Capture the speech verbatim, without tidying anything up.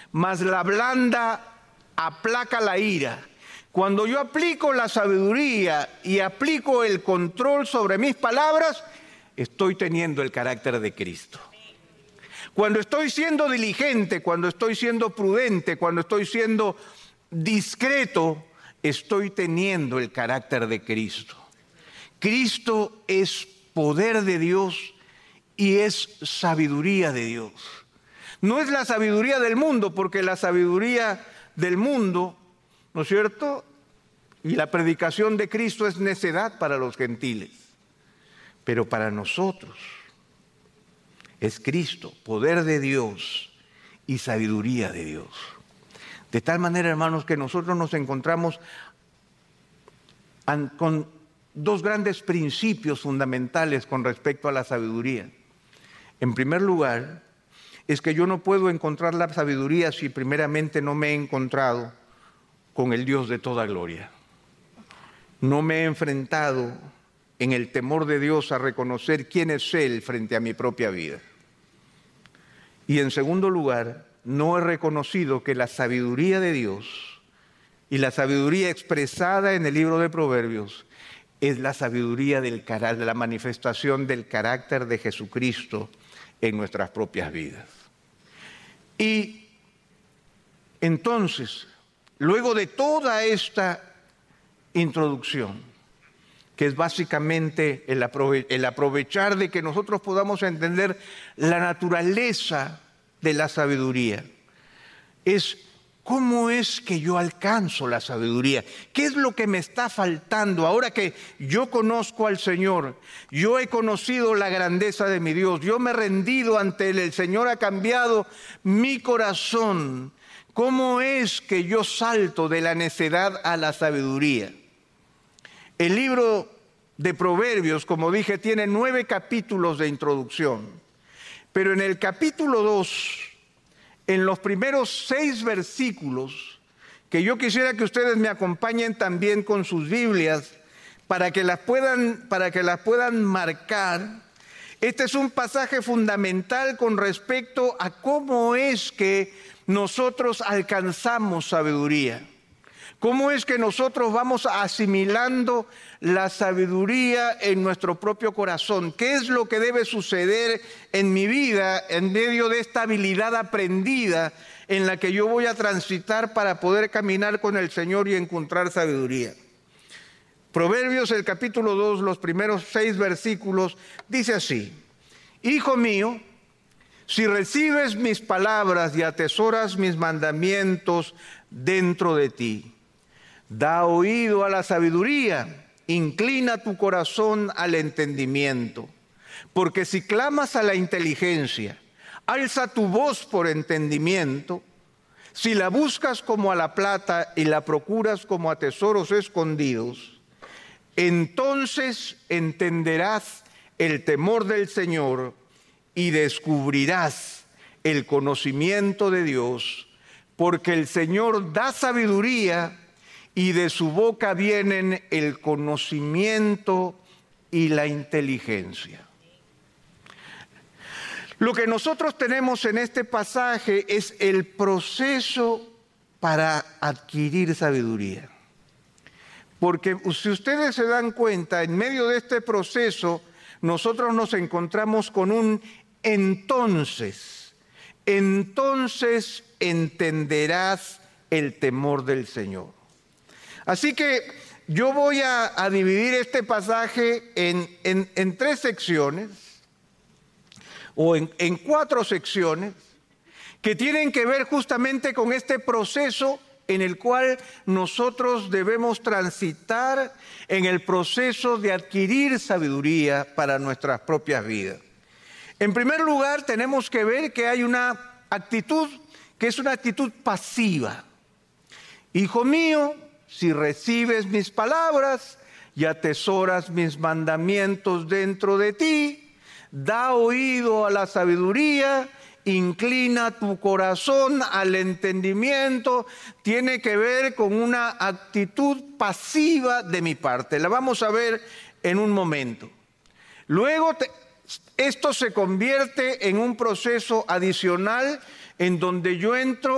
mas la blanda aplaca la ira. Cuando yo aplico la sabiduría y aplico el control sobre mis palabras, estoy teniendo el carácter de Cristo. Cuando estoy siendo diligente, cuando estoy siendo prudente, cuando estoy siendo discreto, estoy teniendo el carácter de Cristo. Cristo es poder de Dios y es sabiduría de Dios. No es la sabiduría del mundo, porque la sabiduría del mundo, ¿no es cierto?, y la predicación de Cristo es necedad para los gentiles. Pero para nosotros es Cristo, poder de Dios y sabiduría de Dios. De tal manera, hermanos, que nosotros nos encontramos con dos grandes principios fundamentales con respecto a la sabiduría. En primer lugar, es que yo no puedo encontrar la sabiduría si primeramente no me he encontrado con el Dios de toda gloria. No me he enfrentado en el temor de Dios a reconocer quién es Él frente a mi propia vida. Y en segundo lugar, no he reconocido que la sabiduría de Dios y la sabiduría expresada en el libro de Proverbios es la sabiduría del carácter, de la manifestación del carácter de Jesucristo en nuestras propias vidas. Y entonces, luego de toda esta introducción, que es básicamente el, aprove- el aprovechar de que nosotros podamos entender la naturaleza de la sabiduría, es cómo es que yo alcanzo la sabiduría, qué es lo que me está faltando ahora que yo conozco al Señor, yo he conocido la grandeza de mi Dios, yo me he rendido ante Él, el Señor ha cambiado mi corazón. ¿Cómo es que yo salto de la necedad a la sabiduría? El libro de Proverbios, como dije, tiene nueve capítulos de introducción, pero en el capítulo dos, en los primeros seis versículos, que yo quisiera que ustedes me acompañen también con sus Biblias para que las puedan, para que las puedan marcar. Este es un pasaje fundamental con respecto a cómo es que nosotros alcanzamos sabiduría. ¿Cómo es que nosotros vamos asimilando la sabiduría en nuestro propio corazón? ¿Qué es lo que debe suceder en mi vida en medio de esta habilidad aprendida en la que yo voy a transitar para poder caminar con el Señor y encontrar sabiduría? Proverbios, el capítulo dos, los primeros seis versículos, dice así: Hijo mío, si recibes mis palabras y atesoras mis mandamientos dentro de ti, da oído a la sabiduría, inclina tu corazón al entendimiento, porque si clamas a la inteligencia, alza tu voz por entendimiento, si la buscas como a la plata y la procuras como a tesoros escondidos, entonces entenderás el temor del Señor y descubrirás el conocimiento de Dios, porque el Señor da sabiduría y de su boca vienen el conocimiento y la inteligencia. Lo que nosotros tenemos en este pasaje es el proceso para adquirir sabiduría. Porque si ustedes se dan cuenta, en medio de este proceso, nosotros nos encontramos con un entonces. Entonces entenderás el temor del Señor. Así que yo voy a, a dividir este pasaje en, en, en tres secciones, o en, en cuatro secciones, que tienen que ver justamente con este proceso en el cual nosotros debemos transitar en el proceso de adquirir sabiduría para nuestras propias vidas. En primer lugar, tenemos que ver que hay una actitud que es una actitud pasiva. Hijo mío, si recibes mis palabras y atesoras mis mandamientos dentro de ti, da oído a la sabiduría, inclina tu corazón al entendimiento, tiene que ver con una actitud pasiva de mi parte. La vamos a ver en un momento. Luego, te, esto se convierte en un proceso adicional en donde yo entro